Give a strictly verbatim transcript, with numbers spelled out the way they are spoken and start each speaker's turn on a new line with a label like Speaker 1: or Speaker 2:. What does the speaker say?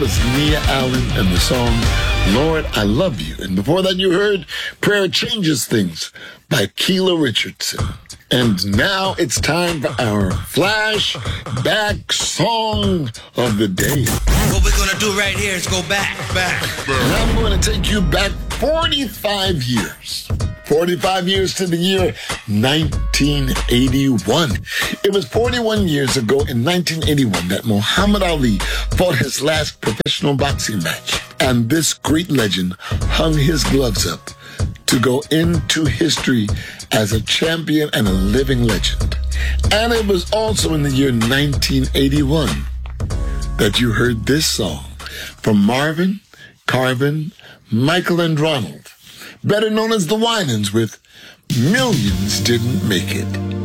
Speaker 1: was Nia Allen and the song, Lord, I Love You. And before that, you heard Prayer Changes Things by Keela Richardson. And now it's time for our flashback song of the day.
Speaker 2: What we're going to do right here is go back, back.
Speaker 1: And I'm going to take you back forty-five years. forty-five years to the year nineteen eighty-one. It was forty-one years ago in nineteen eighty-one that Muhammad Ali fought his last professional boxing match. And this great legend hung his gloves up to go into history as a champion and a living legend. And it was also in the year nineteen eighty-one that you heard this song from Marvin, Carvin, Michael, and Ronald, better known as the Winans, with Millions Didn't Make It.